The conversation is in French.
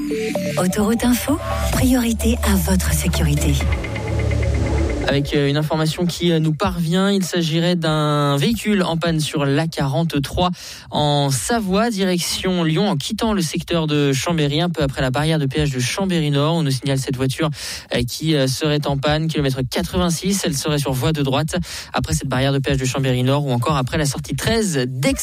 Autoroute Info, priorité à votre sécurité. Avec une information qui nous parvient, il s'agirait d'un véhicule en panne sur l'A43 en Savoie, direction Lyon, en quittant le secteur de Chambéry, un peu après la barrière de péage de Chambéry-Nord. On nous signale cette voiture qui serait en panne, kilomètre 86, elle serait sur voie de droite, après cette barrière de péage de Chambéry-Nord ou encore après la sortie 13 d'Aix.